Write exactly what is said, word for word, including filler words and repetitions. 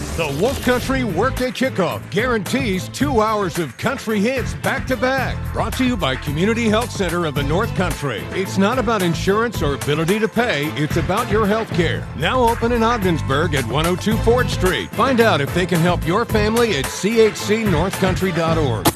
The Wolf Country Workday Kickoff guarantees two hours of country hits back to back. Brought to you by Community Health Center of the North Country. It's not about insurance or ability to pay, it's about your health care. Now open in Ogdensburg at one oh two Ford Street. Find out if they can help your family at c h c north country dot org.